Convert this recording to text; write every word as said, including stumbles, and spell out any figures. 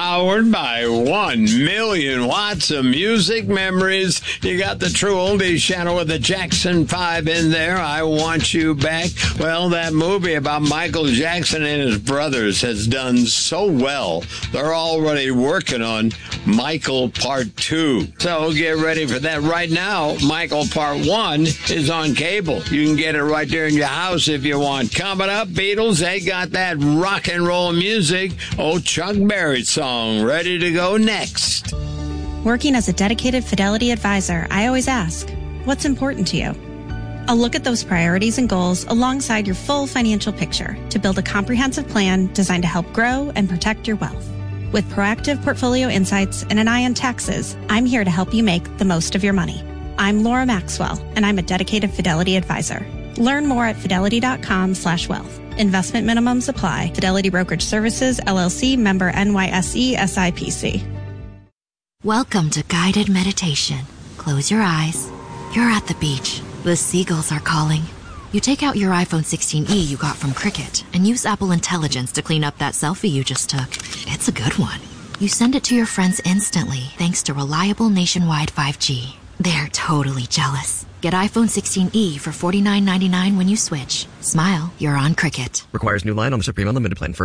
Powered by one million watts of music memories. You got the true oldies channel with the Jackson five in there. I Want You Back. Well, that movie about Michael Jackson and his brothers has done so well. They're already working on Michael Part two. So get ready for that. Right now, Michael Part one is on cable. You can get it right there in your house if you want. Coming up, Beatles, they got that rock and roll music. Oh, Chuck Berry song ready to go next. Working as a dedicated Fidelity advisor, I always ask, what's important to you? I'll look at those priorities and goals alongside your full financial picture to build a comprehensive plan designed to help grow and protect your wealth. With proactive portfolio insights and an eye on taxes, I'm here to help you make the most of your money. I'm Laura Maxwell, and I'm a dedicated Fidelity advisor. Learn more at fidelity.com slash wealth. Investment minimums apply. Fidelity Brokerage Services, L L C, member N Y S E, S I P C. Welcome to guided meditation. Close your eyes. You're at the beach. The seagulls are calling. You take out your iPhone sixteen E you got from Cricket and use Apple Intelligence to clean up that selfie you just took. It's a good one. You send it to your friends instantly thanks to reliable nationwide five G. They're totally jealous. Get iPhone sixteen E for forty-nine ninety-nine when you switch. Smile, you're on Cricket. Requires new line on the Supreme Unlimited plan. First